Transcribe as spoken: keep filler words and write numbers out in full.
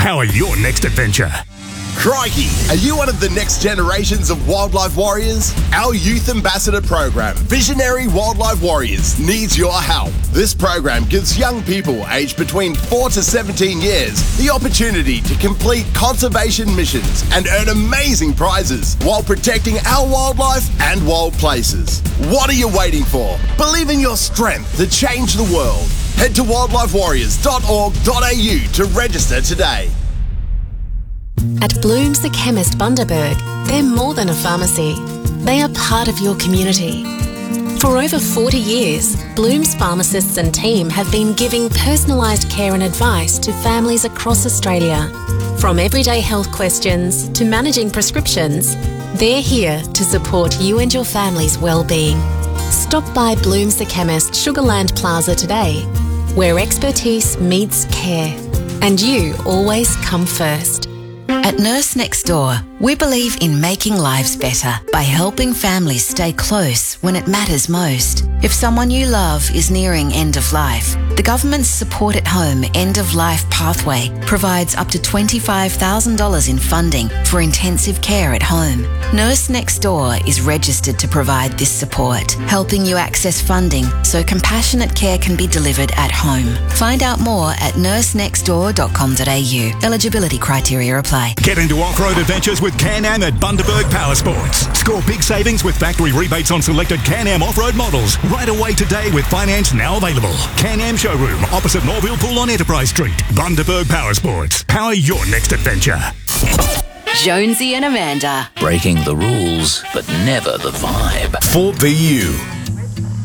Power your next adventure. Crikey, are you one of the next generations of wildlife warriors? Our Youth Ambassador program, Visionary Wildlife Warriors, needs your help. This program gives young people aged between four to seventeen years the opportunity to complete conservation missions and earn amazing prizes while protecting our wildlife and wild places. What are you waiting for? Believe in your strength to change the world. Head to wildlife warriors dot org dot a u to register today. At Bloom's The Chemist Bundaberg, they're more than a pharmacy. They are part of your community. For over forty years, Bloom's pharmacists and team have been giving personalised care and advice to families across Australia. From everyday health questions to managing prescriptions, they're here to support you and your family's well-being. Stop by Bloom's The Chemist Sugarland Plaza today, where expertise meets care, and you always come first. At Nurse Next Door, we believe in making lives better by helping families stay close when it matters most. If someone you love is nearing end of life, the government's Support at Home End of Life Pathway provides up to twenty-five thousand dollars in funding for intensive care at home. Nurse Next Door is registered to provide this support, helping you access funding so compassionate care can be delivered at home. Find out more at nurse next door dot com dot a u. Eligibility criteria apply. Get into off-road adventures with Can-Am at Bundaberg Power Sports. Score big savings with factory rebates on selected Can-Am off-road models. Right away today with finance now available. Can-Am Showroom opposite Norville Pool on Enterprise Street. Bundaberg Power Sports. Power your next adventure. Jonesy and Amanda. Breaking the rules, but never the vibe. For B U.